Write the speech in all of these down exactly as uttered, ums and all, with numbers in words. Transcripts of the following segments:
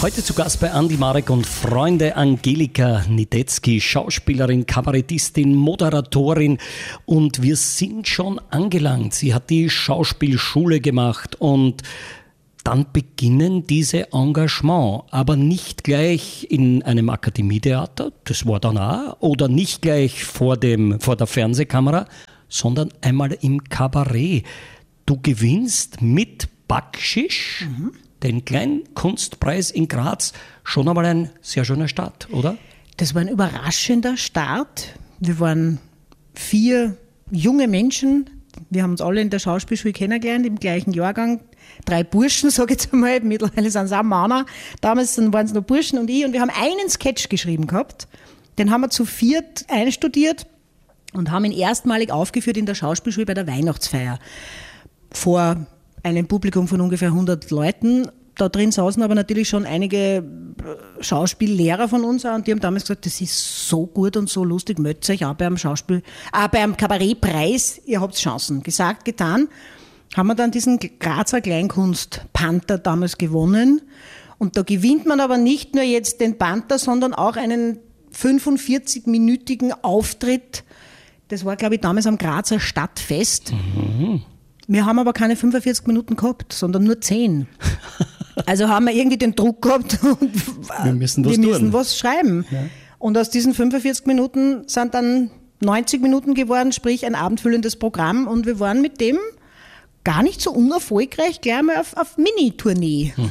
Heute zu Gast bei Andi Marek und Freunde Angelika Nidetzky, Schauspielerin, Kabarettistin, Moderatorin, und wir sind schon angelangt. Sie hat die Schauspielschule gemacht und dann beginnen diese Engagement, aber nicht gleich in einem Akademietheater, das war dann auch, oder nicht gleich vor dem, vor der Fernsehkamera, sondern einmal im Kabarett. Du gewinnst mit Backschisch mhm. den Kleinkunstpreis in Graz. Schon einmal ein sehr schöner Start, oder? Das war ein überraschender Start. Wir waren vier junge Menschen. Wir haben uns alle in der Schauspielschule kennengelernt, im gleichen Jahrgang. Drei Burschen, sage ich jetzt einmal. Mittlerweile sind es auch Männer. Damals waren es nur Burschen und ich. Und wir haben einen Sketch geschrieben gehabt. Den haben wir zu viert einstudiert und haben ihn erstmalig aufgeführt in der Schauspielschule bei der Weihnachtsfeier. Vor einem Publikum von ungefähr hundert Leuten. Da drin saßen aber natürlich schon einige Schauspiellehrer von uns und die haben damals gesagt, das ist so gut und so lustig, meldet euch auch beim Schauspiel, äh, beim Kabarettpreis, ihr habt Chancen. Gesagt, getan, haben wir dann diesen Grazer Kleinkunst-Panther damals gewonnen. Und da gewinnt man aber nicht nur jetzt den Panther, sondern auch einen fünfundvierzig-minütigen Auftritt. Das war, glaube ich, damals am Grazer Stadtfest. Mhm. Wir haben aber keine fünfundvierzig Minuten gehabt, sondern nur zehn. Also haben wir irgendwie den Druck gehabt und wir müssen was, wir müssen was schreiben. Ja. Und aus diesen fünfundvierzig Minuten sind dann neunzig Minuten geworden, sprich ein abendfüllendes Programm. Und wir waren mit dem gar nicht so unerfolgreich, gleich mal auf, auf Mini-Tournee. Hm.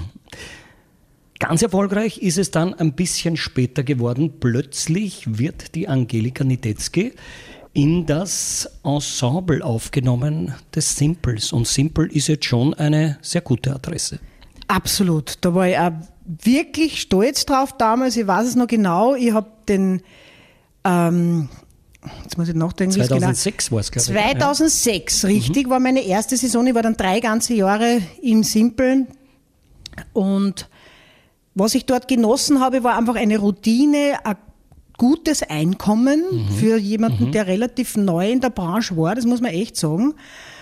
Ganz erfolgreich ist es dann ein bisschen später geworden. Plötzlich wird die Angelika Nidetzky in das Ensemble aufgenommen des Simples. Und Simple ist jetzt schon eine sehr gute Adresse. Absolut. Da war ich auch wirklich stolz drauf damals. Ich weiß es noch genau. Ich habe den, ähm, jetzt muss ich nachdenken. zweitausendsechs war es, glaube ich. zweitausendsechs, ja. Richtig, mhm. war meine erste Saison. Ich war dann drei ganze Jahre im Simple. Und was ich dort genossen habe, war einfach eine Routine, ein gutes Einkommen mhm. für jemanden, mhm. der relativ neu in der Branche war, das muss man echt sagen.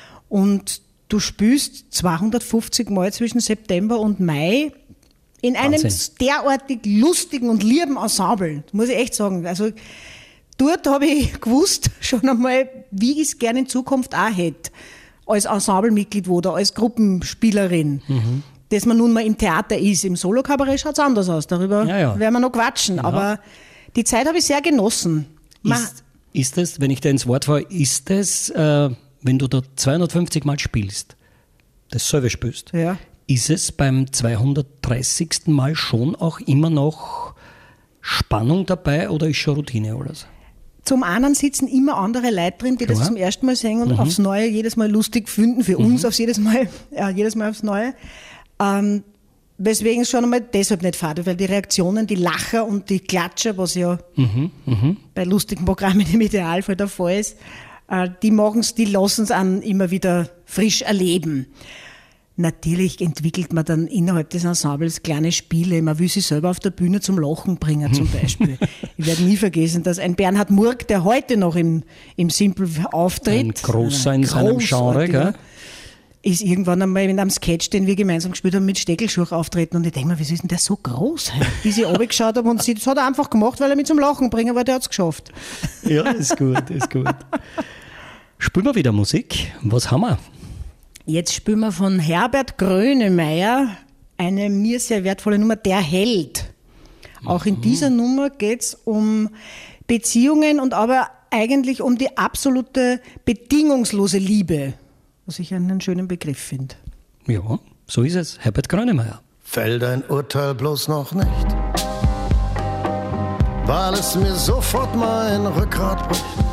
Und du spielst zweihundertfünfzig Mal zwischen September und Mai in einem Wahnsinn. derartig lustigen und lieben Ensemble, muss ich echt sagen. Also dort habe ich gewusst schon einmal, wie ich es gerne in Zukunft auch hätte, als Ensemblemitglied oder als Gruppenspielerin. Mhm. Dass man nun mal im Theater ist. Im Solo-Kabarett schaut es anders aus, darüber ja, ja. werden wir noch quatschen. Ja. Aber die Zeit habe ich sehr genossen. Ist, ist es, wenn ich dir ins Wort fahre, ist es, äh, wenn du da zweihundertfünfzig Mal spielst, dasselbe spielst, ja. ist es beim zweihundertdreißigsten Mal schon auch immer noch Spannung dabei oder ist schon Routine alles? Zum einen sitzen immer andere Leute drin, die Klar. das zum ersten Mal sehen und mhm. aufs Neue jedes Mal lustig finden, für mhm. uns aufs jedes Mal, ja, jedes Mal aufs Neue. Ähm, Weswegen es schon einmal deshalb nicht fad, weil die Reaktionen, die Lacher und die Klatscher, was ja mhm, mh. bei lustigen Programmen im Idealfall der Fall ist, äh, die machen's, die lassen es an immer wieder frisch erleben. Natürlich entwickelt man dann innerhalb des Ensembles kleine Spiele. Man will sich selber auf der Bühne zum Lachen bringen zum Beispiel. Ich werde nie vergessen, dass ein Bernhard Murg, der heute noch im, im Simple auftritt, ein großer in seinem Genre, gell? Ist irgendwann einmal in einem Sketch, den wir gemeinsam gespielt haben, mit Steckelschuh auftreten. Und ich denke mir, wieso ist denn der so groß? Bis ich runtergeschaut habe und sie, das hat er einfach gemacht, weil er mich zum Lachen bringen, weil der hat es geschafft. Ja, ist gut, ist gut. Spielen wir wieder Musik. Was haben wir? Jetzt spielen wir von Herbert Grönemeyer eine mir sehr wertvolle Nummer, Der Held. Auch in dieser Nummer geht es um Beziehungen und aber eigentlich um die absolute bedingungslose Liebe. Was ich einen schönen Begriff finde. Ja, so ist es. Herbert Grönemeyer. Fällt dein Urteil bloß noch nicht, weil es mir sofort mein Rückgrat bricht.